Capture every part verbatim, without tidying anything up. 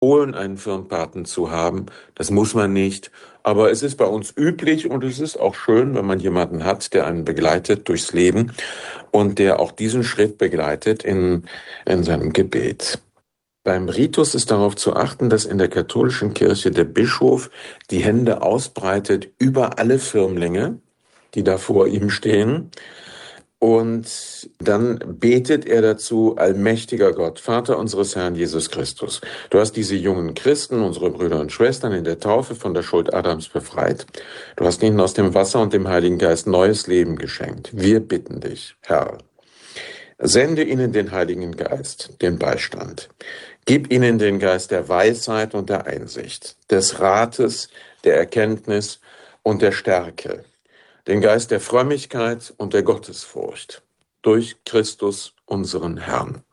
empfohlen, einen Firmenpaten zu haben. Das muss man nicht. Aber es ist bei uns üblich und es ist auch schön, wenn man jemanden hat, der einen begleitet durchs Leben und der auch diesen Schritt begleitet in, in seinem Gebet. Beim Ritus ist darauf zu achten, dass in der katholischen Kirche der Bischof die Hände ausbreitet über alle Firmlinge, die da vor ihm stehen. Und dann betet er dazu: Allmächtiger Gott, Vater unseres Herrn Jesus Christus, du hast diese jungen Christen, unsere Brüder und Schwestern, in der Taufe von der Schuld Adams befreit. Du hast ihnen aus dem Wasser und dem Heiligen Geist neues Leben geschenkt. Wir bitten dich, Herr, sende ihnen den Heiligen Geist, den Beistand. Gib ihnen den Geist der Weisheit und der Einsicht, des Rates, der Erkenntnis und der Stärke, den Geist der Frömmigkeit und der Gottesfurcht, durch Christus unseren Herrn.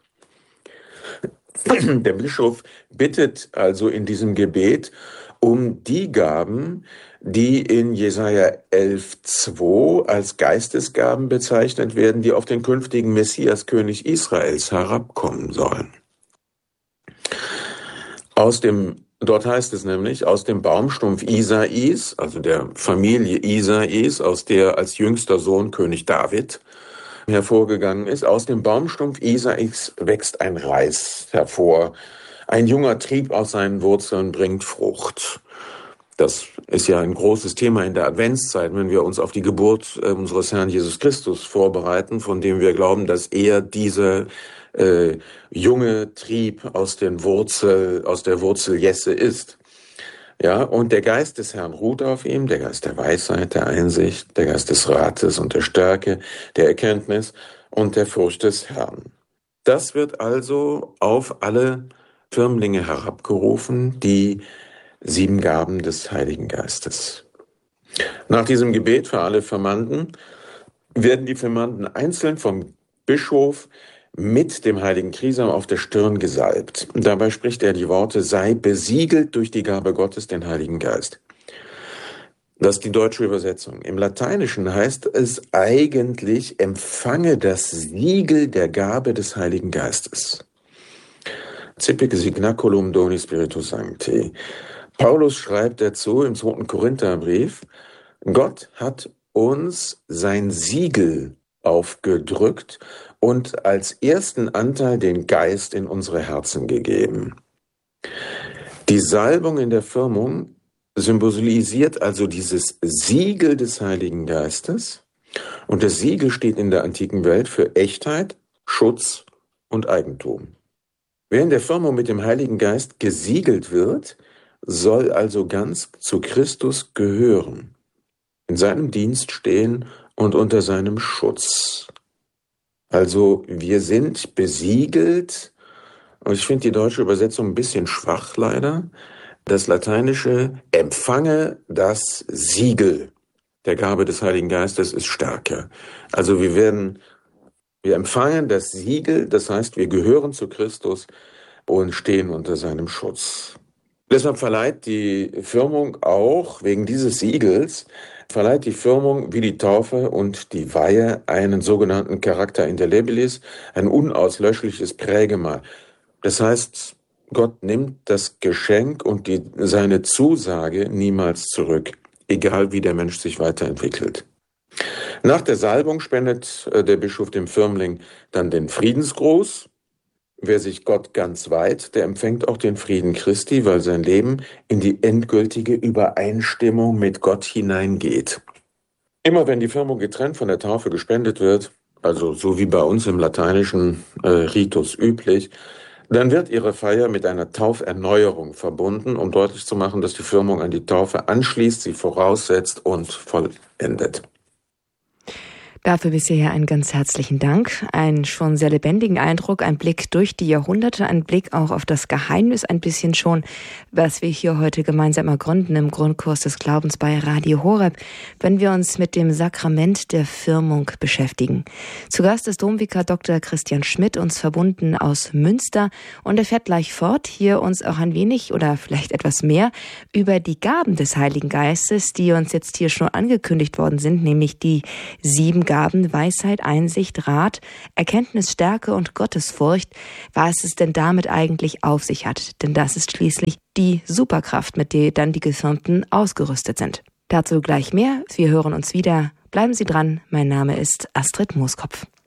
Der Bischof bittet also in diesem Gebet um die Gaben, die in Jesaja elf zwei als Geistesgaben bezeichnet werden, die auf den künftigen Messias, König Israels, herabkommen sollen. Aus dem, dort heißt es nämlich, aus dem Baumstumpf Isais, also der Familie Isais, aus der als jüngster Sohn König David hervorgegangen ist, aus dem Baumstumpf Isais wächst ein Reis hervor. Ein junger Trieb aus seinen Wurzeln bringt Frucht. Das ist ja ein großes Thema in der Adventszeit, wenn wir uns auf die Geburt äh, unseres Herrn Jesus Christus vorbereiten, von dem wir glauben, dass er diese äh, junge Trieb aus den Wurzel, aus der Wurzel Jesse ist. Ja, und der Geist des Herrn ruht auf ihm, der Geist der Weisheit, der Einsicht, der Geist des Rates und der Stärke, der Erkenntnis und der Furcht des Herrn. Das wird also auf alle Firmlinge herabgerufen, die sieben Gaben des Heiligen Geistes. Nach diesem Gebet für alle Firmanden werden die Firmanden einzeln vom Bischof mit dem heiligen Krisam auf der Stirn gesalbt. Dabei spricht er die Worte: sei besiegelt durch die Gabe Gottes, den Heiligen Geist. Das ist die deutsche Übersetzung. Im Lateinischen heißt es eigentlich: empfange das Siegel der Gabe des Heiligen Geistes. Cipic signaculum Doni Spiritus Sancti. Paulus schreibt dazu im zweiten Korintherbrief: Gott hat uns sein Siegel aufgedrückt und als ersten Anteil den Geist in unsere Herzen gegeben. Die Salbung in der Firmung symbolisiert also dieses Siegel des Heiligen Geistes, und das Siegel steht in der antiken Welt für Echtheit, Schutz und Eigentum. Wer in der Firmung mit dem Heiligen Geist gesiegelt wird, soll also ganz zu Christus gehören, in seinem Dienst stehen und unter seinem Schutz. Also wir sind besiegelt, und ich finde die deutsche Übersetzung ein bisschen schwach leider. Das lateinische empfange das Siegel der Gabe des Heiligen Geistes ist stärker. Also wir werden, wir empfangen das Siegel, das heißt, wir gehören zu Christus und stehen unter seinem Schutz. Deshalb verleiht die Firmung auch, wegen dieses Siegels, verleiht die Firmung wie die Taufe und die Weihe einen sogenannten Character indelebilis, ein unauslöschliches Prägemal. Das heißt, Gott nimmt das Geschenk und die, seine Zusage niemals zurück, egal wie der Mensch sich weiterentwickelt. Nach der Salbung spendet der Bischof dem Firmling dann den Friedensgruß. Wer sich Gott ganz weiht, der empfängt auch den Frieden Christi, weil sein Leben in die endgültige Übereinstimmung mit Gott hineingeht. Immer wenn die Firmung getrennt von der Taufe gespendet wird, also so wie bei uns im lateinischen äh, Ritus üblich, dann wird ihre Feier mit einer Tauferneuerung verbunden, um deutlich zu machen, dass die Firmung an die Taufe anschließt, sie voraussetzt und vollendet. Dafür bisher einen ganz herzlichen Dank. Einen schon sehr lebendigen Eindruck, ein Blick durch die Jahrhunderte, ein Blick auch auf das Geheimnis ein bisschen schon, was wir hier heute gemeinsam ergründen im Grundkurs des Glaubens bei Radio Horeb, wenn wir uns mit dem Sakrament der Firmung beschäftigen. Zu Gast ist Domvikar Doktor Christian Schmidt, uns verbunden aus Münster, und er fährt gleich fort, hier uns auch ein wenig oder vielleicht etwas mehr über die Gaben des Heiligen Geistes, die uns jetzt hier schon angekündigt worden sind, nämlich die sieben Gaben Weisheit, Einsicht, Rat, Erkenntnis, Stärke und Gottesfurcht, was es denn damit eigentlich auf sich hat. Denn das ist schließlich die Superkraft, mit der dann die Gefirmten ausgerüstet sind. Dazu gleich mehr. Wir hören uns wieder. Bleiben Sie dran. Mein Name ist Astrid Mooskopf.